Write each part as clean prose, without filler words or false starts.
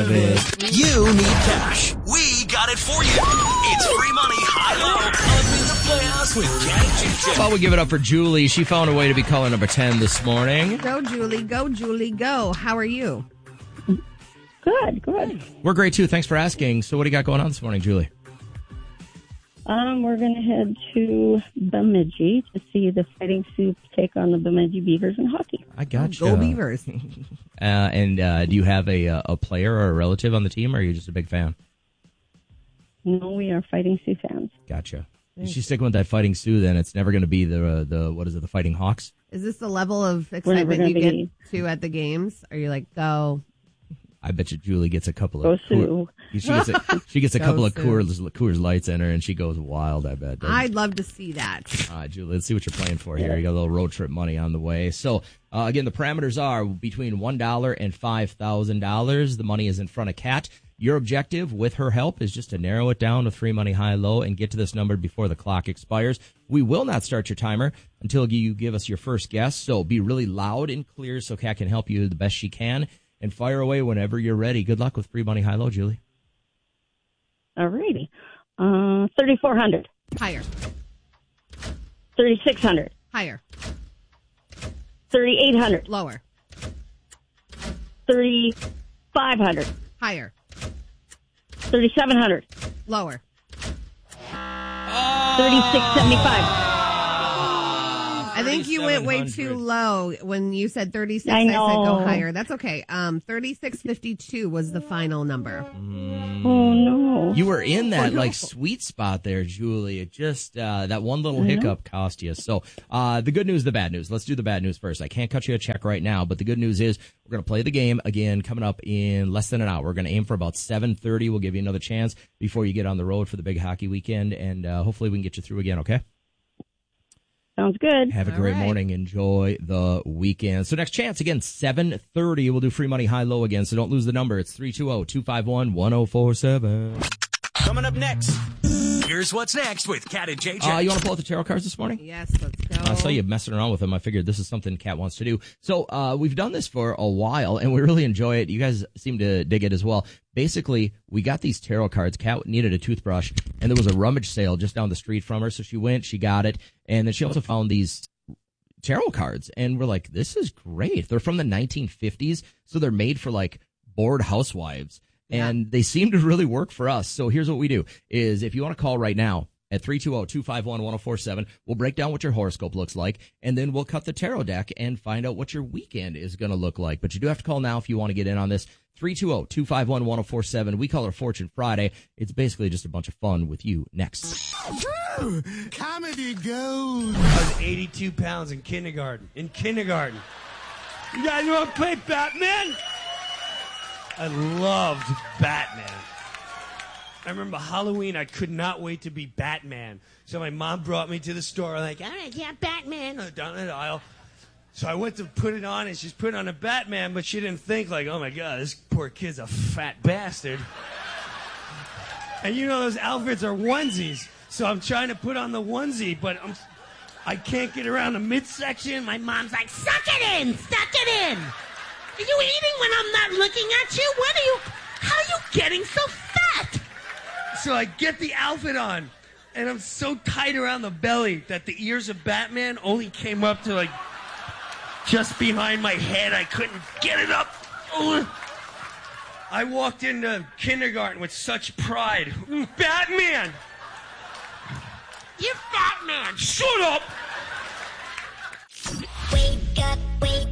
it. You need cash. We got it for you. It's free money, high-low, up in the Playhouse with Cat and JJ. Well, we give it up for Julie. She found a way to be caller number 10 this morning. Go, Julie. Go, Julie. Go. How are you? Good. We're great, too. Thanks for asking. So what do you got going on this morning, Julie? We're going to head to Bemidji to see the Fighting Sioux take on the Bemidji Beavers in hockey. I got you. Go Beavers. And do you have a player or a relative on the team, or are you just a big fan? No, we are Fighting Sioux fans. Gotcha. If she's sticking with that Fighting Sioux, then it's never going to be the what is it, the Fighting Hawks? Is this the level of excitement you get to at the games? Are you like, go? I bet you Julie gets a couple of she gets a couple of Coors Lights in her, and she goes wild, I bet. I'd love to see that. Julie, let's see what you're playing for here. You got a little road trip money on the way. So, again, the parameters are between $1 and $5,000. The money is in front of Kat. Your objective, with her help, is just to narrow it down to free money, high-low, and get to this number before the clock expires. We will not start your timer until you give us your first guess. So be really loud and clear so Kat can help you the best she can. And fire away whenever you're ready. Good luck with free money, high-low, Julie. All righty. 3,400. Higher. 3,600. Higher. 3,800. Lower. 3,500. Higher. 3,700. Lower. 3,675. I think you went way too low when you said 36. I know. I said go higher. That's okay. 3652 was the final number. Oh, no. You were in that sweet spot there, Julie. It just that one little hiccup cost you. So the good news, the bad news. Let's do the bad news first. I can't cut you a check right now, but the good news is we're going to play the game again coming up in less than an hour. We're going to aim for about 7:30. We'll give you another chance before you get on the road for the big hockey weekend, and hopefully we can get you through again, okay? Sounds good. Have a great morning. Enjoy the weekend. So next chance, again, 7:30. We'll do free money, high-low again, so don't lose the number. It's 320-251-1047. Coming up next, here's what's next with Cat and JJ. You want to pull out the tarot cards this morning? Yes, let's go. I saw you messing around with them. I figured this is something Kat wants to do. So we've done this for a while, and we really enjoy it. You guys seem to dig it as well. Basically, we got these tarot cards. Kat needed a toothbrush, and there was a rummage sale just down the street from her. So she went, she got it, and then she also found these tarot cards. And we're like, this is great. They're from the 1950s, so they're made for, like, bored housewives. And they seem to really work for us. So here's what we do, is if you want to call right now, at 320-251-1047. We'll break down what your horoscope looks like, and then we'll cut the tarot deck and find out what your weekend is going to look like. But you do have to call now if you want to get in on this. 320-251-1047. We call it Fortune Friday. It's basically just a bunch of fun with you next. Woo! Comedy gold. I was 82 pounds in kindergarten. You guys want to play Batman? I loved Batman. I remember Halloween, I could not wait to be Batman. So my mom brought me to the store, like, all right, yeah, Batman, down the aisle. So I went to put it on, and she's put on a Batman, but she didn't think, like, oh, my God, this poor kid's a fat bastard. And you know those outfits are onesies, so I'm trying to put on the onesie, but I can't get around the midsection. My mom's like, suck it in! Are you eating when I'm not looking at you? How are you getting so fat? So I get the outfit on, and I'm so tight around the belly that the ears of Batman only came up to, like, just behind my head. I couldn't get it up. Ugh. I walked into kindergarten with such pride. Batman! You're Batman! Shut up! Wake up.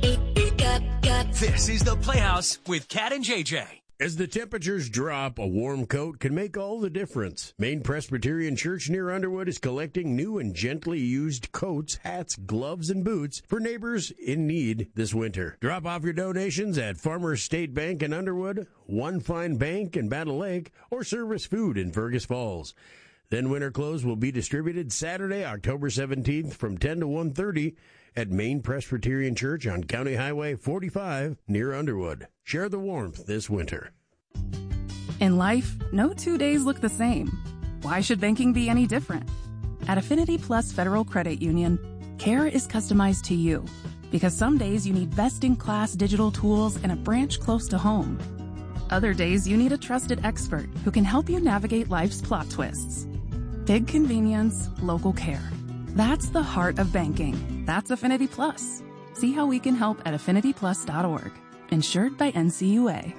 This is the Playhouse with Cat and JJ. As the temperatures drop, a warm coat can make all the difference. Maine Presbyterian Church near Underwood is collecting new and gently used coats, hats, gloves, and boots for neighbors in need this winter. Drop off your donations at Farmers State Bank in Underwood, One Fine Bank in Battle Lake, or Service Food in Fergus Falls. Then winter clothes will be distributed Saturday, October 17th from 10 to 1:30 at Maine Presbyterian Church on County Highway 45 near Underwood. Share the warmth this winter. In life, no 2 days look the same. Why should banking be any different? At Affinity Plus Federal Credit Union, care is customized to you because some days you need best-in-class digital tools and a branch close to home. Other days, you need a trusted expert who can help you navigate life's plot twists. Big convenience, local care. That's the heart of banking. That's Affinity Plus. See how we can help at affinityplus.org. Insured by NCUA.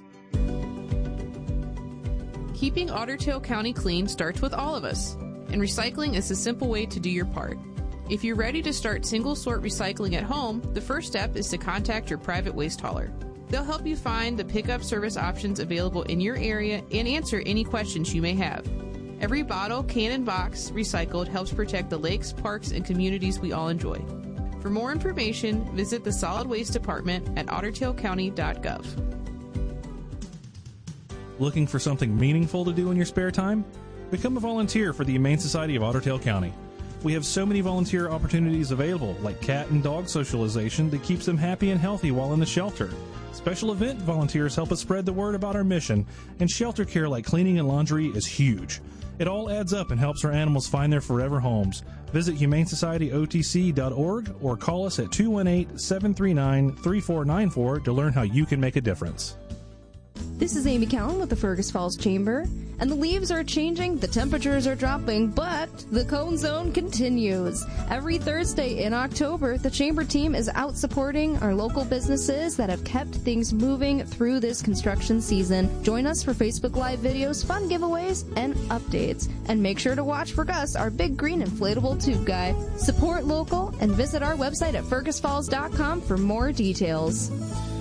Keeping Otter Tail County clean starts with all of us, and recycling is a simple way to do your part. If you're ready to start single-sort recycling at home, the first step is to contact your private waste hauler. They'll help you find the pickup service options available in your area and answer any questions you may have. Every bottle, can, and box recycled helps protect the lakes, parks, and communities we all enjoy. For more information, visit the Solid Waste Department at ottertailcounty.gov. Looking for something meaningful to do in your spare time? Become a volunteer for the Humane Society of Otter Tail County. We have so many volunteer opportunities available, like cat and dog socialization that keeps them happy and healthy while in the shelter. Special event volunteers help us spread the word about our mission, and shelter care like cleaning and laundry is huge. It all adds up and helps our animals find their forever homes. Visit humanesocietyotc.org or call us at 218-739-3494 to learn how you can make a difference. This is Amy Cowan with the Fergus Falls Chamber, and the leaves are changing, the temperatures are dropping, but the Cone Zone continues. Every Thursday in October, the Chamber team is out supporting our local businesses that have kept things moving through this construction season. Join us for Facebook Live videos, fun giveaways, and updates. And make sure to watch for Gus, our big green inflatable tube guy. Support local and visit our website at fergusfalls.com for more details.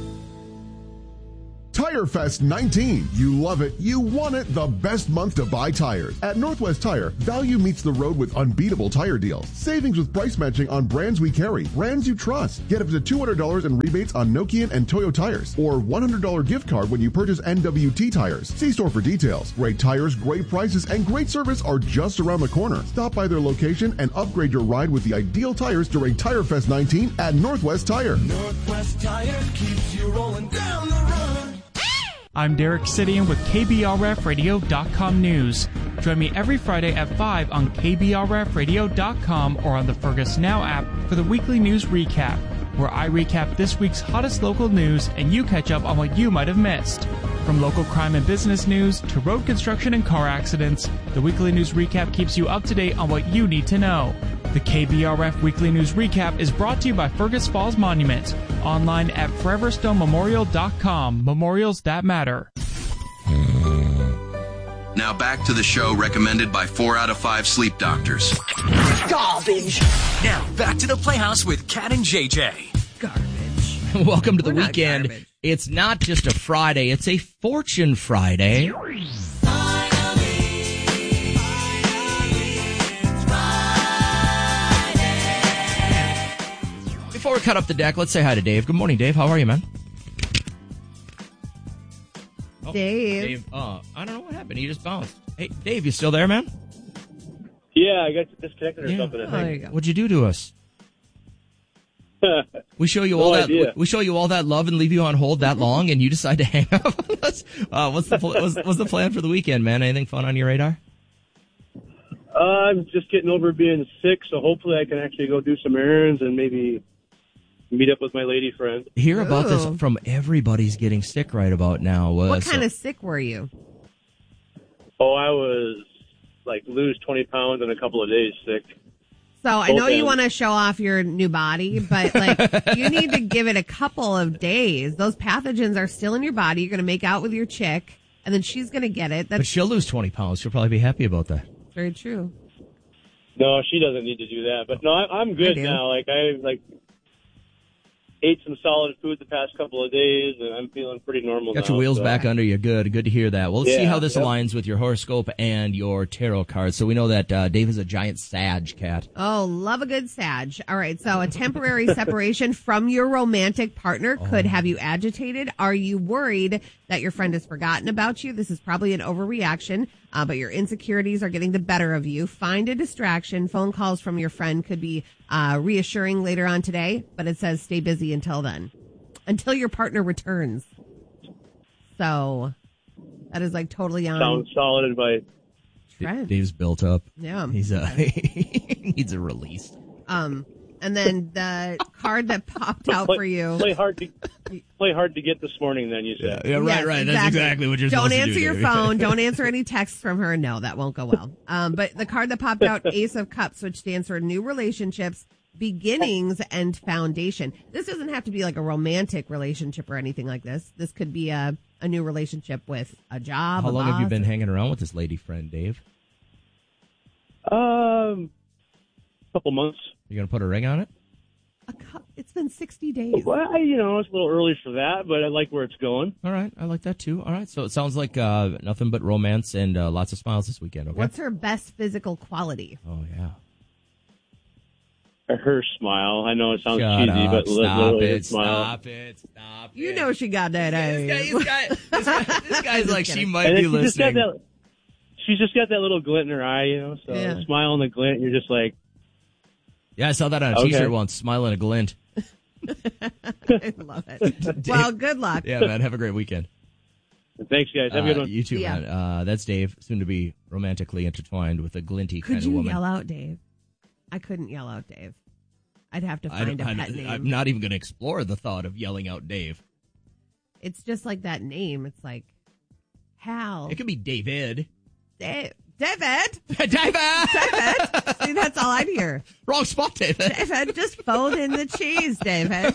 Tire Fest 19. You love it. You want it. The best month to buy tires. At Northwest Tire, value meets the road with unbeatable tire deals. Savings with price matching on brands we carry. Brands you trust. Get up to $200 in rebates on Nokian and Toyo tires. Or $100 gift card when you purchase NWT tires. See store for details. Great tires, great prices, and great service are just around the corner. Stop by their location and upgrade your ride with the ideal tires during Tire Fest 19 at Northwest Tire. Northwest Tire keeps you rolling down the road. I'm Derek Sidian with KBRFradio.com News. Join me every Friday at 5 on KBRFradio.com or on the Fergus Now app for the weekly news recap, where I recap this week's hottest local news and you catch up on what you might have missed. From local crime and business news to road construction and car accidents, the weekly news recap keeps you up to date on what you need to know. The KBRF Weekly News Recap is brought to you by Fergus Falls Monument. Online at foreverstonememorial.com. Memorials that matter. Now back to the show recommended by 4 out of 5 sleep doctors. Garbage. Now back to the Playhouse with Cat and JJ. Garbage. Welcome to the weekend. It's not just a Friday, it's a Fortune Friday. Before we cut up the deck, let's say hi to Dave. Good morning, Dave. How are you, man? Oh, Dave. I don't know what happened. He just bounced. Hey, Dave, you still there, man? Yeah, I got disconnected or something. I think. What'd you do to us? We show you all that. We show you all that love and leave you on hold that long, and you decide to hang up on us. What's the plan for the weekend, man? Anything fun on your radar? I'm just getting over being sick, so hopefully I can actually go do some errands and maybe meet up with my lady friend. Hear about this from everybody's getting sick right about now. What kind of sick were you? Oh, I was lose 20 pounds in a couple of days sick. So I know you want to show off your new body, but you need to give it a couple of days. Those pathogens are still in your body. You're going to make out with your chick, and then she's going to get it. But she'll lose 20 pounds. She'll probably be happy about that. Very true. No, she doesn't need to do that. But no, I'm good now. I ate some solid food the past couple of days, and I'm feeling pretty normal now. Got your wheels back under you. Good to hear that. Well, let's see how this aligns with your horoscope and your tarot cards. So we know that Dave is a giant Sag cat. Oh, love a good Sag. All right, so a temporary separation from your romantic partner could have you agitated. Are you worried that your friend has forgotten about you? This is probably an overreaction, but your insecurities are getting the better of you. Find a distraction. Phone calls from your friend could be reassuring later on today, but it says stay busy until then, until your partner returns. So that is totally on. Sounds solid advice. Dave's built up. Yeah. He needs a release. And then the card that popped out for you. Play hard to play hard to get this morning. Then you said, Yeah, right, Yes, right. That's exactly what you're Don't supposed to do. answer your Dave. phone. Don't answer any texts from her. No, that won't go well. But the card that popped out, Ace of Cups, which stands for new relationships, beginnings, and foundation. This doesn't have to be like a romantic relationship or anything like this. This could be a new relationship with a job. How a long have you boss. been hanging around with this lady friend, Dave? couple months. You going to put a ring on it? It's been 60 days. Well, it's a little early for that, but I like where it's going. All right. I like that, too. All right. So it sounds like nothing but romance and lots of smiles this weekend, okay? What's her best physical quality? Oh, yeah. Her smile. I know it sounds Shut cheesy, up. but Stop literally her it. smile. Stop it. Stop it. You know she got that ace. This guy's like, she might And be then listening. She's just got that little glint in her eye, So Yeah. smile and the glint, you're just like, Yeah, I saw that on a Okay. T-shirt once, smiling a glint. I love it. Well, good luck. Yeah, man. Have a great weekend. thanks, guys. Have a good one. You too, Yeah. man. That's Dave, soon to be romantically intertwined with a glinty Could kind you of woman. yell out, Dave? I couldn't yell out, Dave. I'd have to find a pet name. I'm not even going to explore the thought of yelling out Dave. It's just like that name. It's like Hal. It could be David. David. David! See, that's all I'd hear. Wrong spot, David. David, just fold in the cheese, David.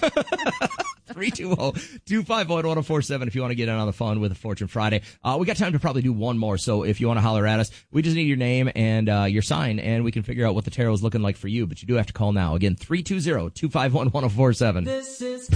320-251-1047 if you want to get in on the fun with a Fortune Friday. We got time to probably do one more, so if you want to holler at us, we just need your name and your sign, and we can figure out what the tarot is looking like for you, but you do have to call now. Again, 320-251-1047. This is